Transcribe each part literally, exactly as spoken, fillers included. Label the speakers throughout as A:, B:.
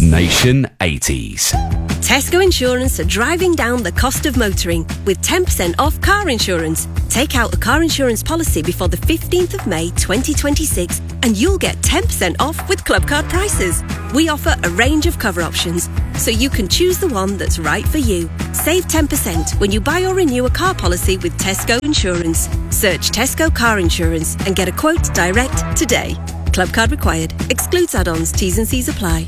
A: Nation eighties.
B: Tesco Insurance are driving down the cost of motoring with ten percent off car insurance. Take out a car insurance policy before the fifteenth of May twenty twenty-six and you'll get ten percent off with Club Card prices. We offer a range of cover options, so you can choose the one that's right for you. Save ten percent when you buy or renew a car policy with Tesco Insurance. Search Tesco Car Insurance and get a quote direct today. Club Card required. Excludes add-ons. T's and C's apply.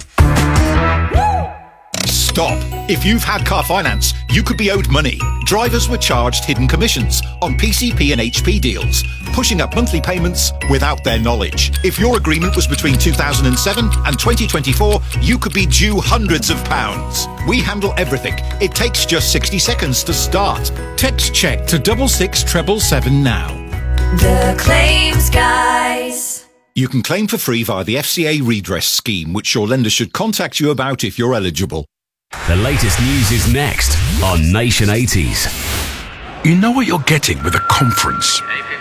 C: Stop. If you've had car finance, you could be owed money. Drivers were charged hidden commissions on P C P and H P deals, pushing up monthly payments without their knowledge. If your agreement was between two thousand seven and twenty twenty-four, you could be due hundreds of pounds. We handle everything. It takes just sixty seconds to start. Text check to double six treble seven now.
D: The Claims Guys.
C: You can claim for free via the F C A redress scheme, which your lender should contact you about if you're eligible.
A: The latest news is next on Nation eighties.
E: You know what you're getting with a conference.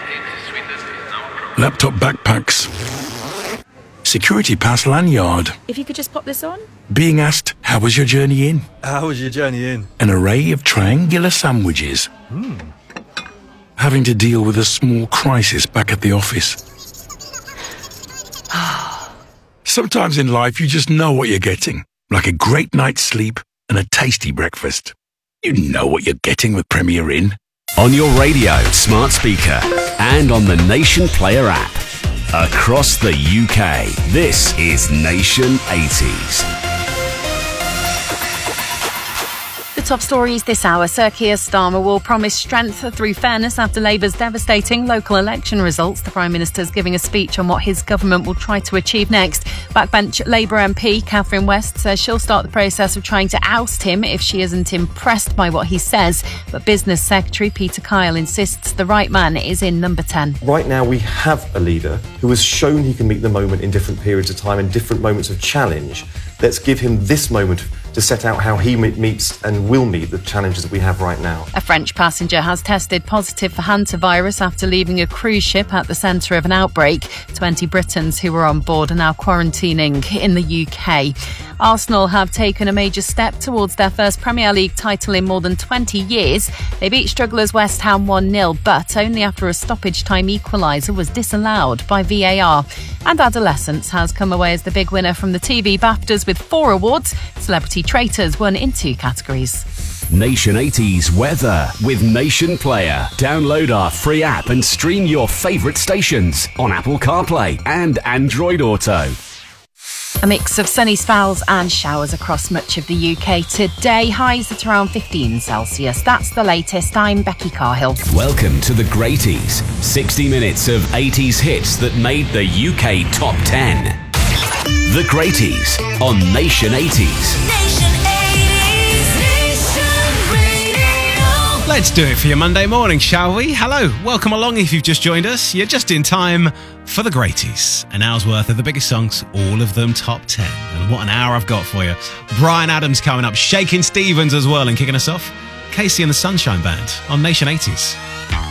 E: Laptop backpacks. Security pass lanyard.
F: If you could just pop this on.
E: Being asked, how was your journey in?
G: How was your journey in?
E: An array of triangular sandwiches.
G: Mm.
E: Having to deal with a small crisis back at the office. Sometimes in life you just know what you're getting. Like a great night's sleep and a tasty breakfast. You know what you're getting with Premier Inn.
A: On your radio, smart speaker, and on the Nation Player app. Across the U K, this is Nation eighties.
F: The top stories this hour. Sir Keir Starmer will promise strength through fairness after Labour's devastating local election results. The Prime Minister's giving a speech on what his government will try to achieve next. Backbench Labour M P Catherine West says she'll start the process of trying to oust him if she isn't impressed by what he says. But Business Secretary Peter Kyle insists the right man is in number ten.
H: Right now we have a leader who has shown he can meet the moment in different periods of time and different moments of challenge. Let's give him this moment to set out how he meets and will meet the challenges that we have right now.
F: A French passenger has tested positive for hantavirus after leaving a cruise ship at the centre of an outbreak. twenty Britons who were on board are now quarantining in the U K. Arsenal have taken a major step towards their first Premier League title in more than twenty years. They beat strugglers West Ham one nil, but only after a stoppage time equaliser was disallowed by V A R. And Adolescence has come away as the big winner from the T V BAFTAs with four awards. Celebrity Traitors won in two categories.
A: Nation eighties weather with Nation Player. Download our free app and stream your favourite stations on Apple CarPlay and Android Auto.
F: A mix of sunny spells and showers across much of the U K today. Highs at around fifteen Celsius. That's the latest. I'm Becky Carhill.
A: Welcome to the Greaties. sixty minutes of eighties hits that made the U K top ten. The Greaties on Nation eighties.
D: Nation eighties. Nation Radio.
I: Let's do it for your Monday morning, shall we? Hello, welcome along if you've just joined us. You're just in time for the Greaties. An hour's worth of the biggest songs, all of them top ten. And what an hour I've got for you. Bryan Adams coming up, Shakin' Stevens as well, and kicking us off, Casey and the Sunshine Band on Nation eighties.